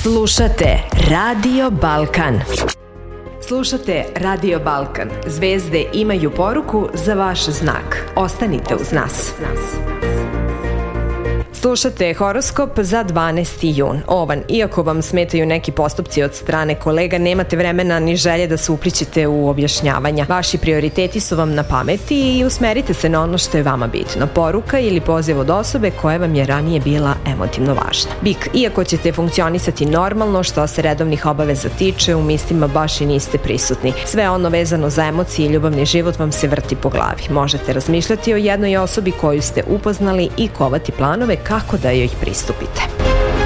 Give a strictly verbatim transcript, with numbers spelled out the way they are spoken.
Slušate Radio Balkan. Slušate Radio Balkan. Zvezde imaju poruku za vaš znak. Ostanite uz nas. Slušate horoskop za dvanaesti jun. Ovan, iako vam smetaju neki postupci od strane kolega, nemate vremena ni želje da se uplićete u objašnjavanja. Vaši prioriteti su vam na pameti i usmerite se na ono što je vama bitno. Poruka ili poziv od osobe koja vam je ranije bila emotivno važna. Bik, iako ćete funkcionisati normalno što se redovnih obaveza tiče, u mislima baš i niste prisutni. Sve ono vezano za emocije i ljubavni život vam se vrti po glavi. Možete razmišljati o jednoj osobi koju ste upoznali i kovati planove kako da joj pristupite.